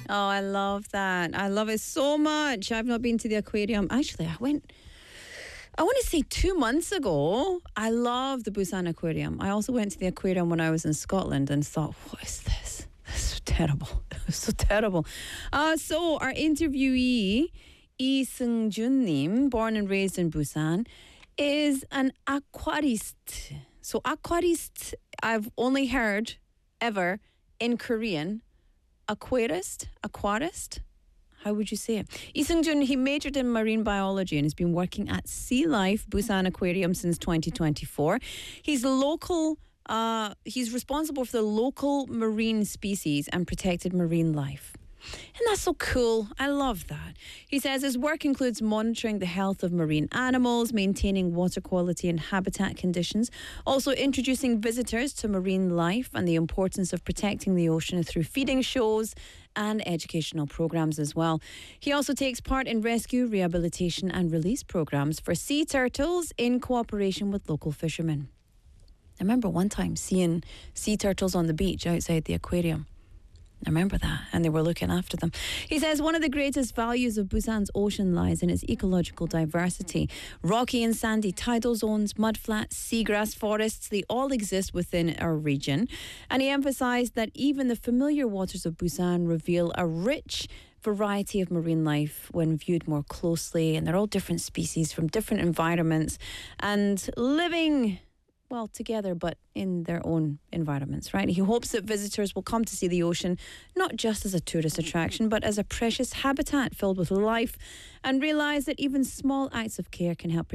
Oh, I love that. I love it so much. I've not been to the aquarium. Actually, I want to say 2 months ago. I love the Busan Aquarium. I also went to the aquarium when I was in Scotland and thought, what is this? This is so terrible. It was so terrible. So our interviewee, Lee Seung-jun Nim, born and raised in Busan, is an aquarist. So aquarist, I've only heard ever in Korean. Aquarist? How would you say it? Lee Seung-jun, he majored in marine biology and has been working at Sea Life Busan Aquarium since 2024. He's responsible for the local marine species and protected marine life. And that's so cool. I love that. He says his work includes monitoring the health of marine animals, maintaining water quality and habitat conditions, also introducing visitors to marine life and the importance of protecting the ocean through feeding shows and educational programs as well. He also takes part in rescue, rehabilitation and release programs for sea turtles in cooperation with local fishermen. I remember one time seeing sea turtles on the beach outside the aquarium. I remember that, and they were looking after them. He says one of the greatest values of Busan's ocean lies in its ecological diversity. Rocky and sandy tidal zones, mudflats, seagrass forests, they all exist within our region. And he emphasised that even the familiar waters of Busan reveal a rich variety of marine life when viewed more closely, and they're all different species from different environments and living together, but in their own environments, right? He hopes that visitors will come to see the ocean not just as a tourist attraction, but as a precious habitat filled with life, and realise that even small acts of care can help